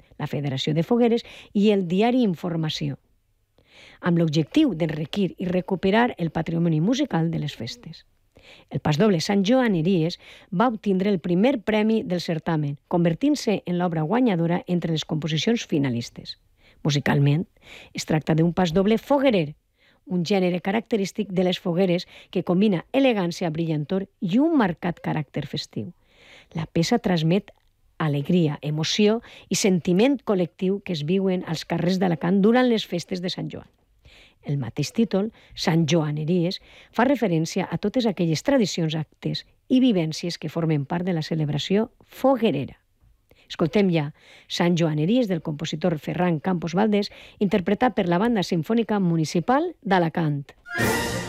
la Federació de Fogueres i el diari Informació, amb l'objectiu d'enriquir i recuperar el patrimoni musical de les festes. El pasdoble Sant Joaneries va obtindre el primer premi del certamen, convertint-se en l'obra guanyadora entre les composicions finalistes. Musicalment, es tracta d'un pasdoble foguerer, un gènere característic de les fogueres que combina elegància, brillantor i un marcat caràcter festiu. La peça transmet alegria, emoció i sentiment col·lectiu que es viuen als carrers d'Alacant durant les festes de Sant Joan. El mateix títol, Sant Joaneries, fa referència a totes aquelles tradicions, actes i vivències que formen part de la celebració foguerera. Escoltem ja Sant Joaneries del compositor Ferran Campos Valdés, interpretat per la Banda Simfònica Municipal d'Alacant.